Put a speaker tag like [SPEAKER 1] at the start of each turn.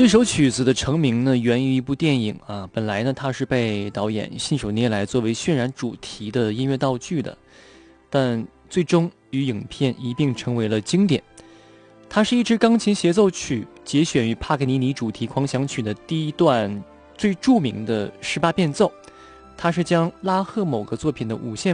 [SPEAKER 1] 这首曲子的成名呢，源于一部电影啊。本来呢，它是被导演信手捏来作为渲染主题的音乐道具的，但最终与影片一并成为了经典。它是一支钢琴协奏曲，节选于帕格尼尼主题狂想曲的第一段最著名的18变奏。它是将拉赫某个作品的五线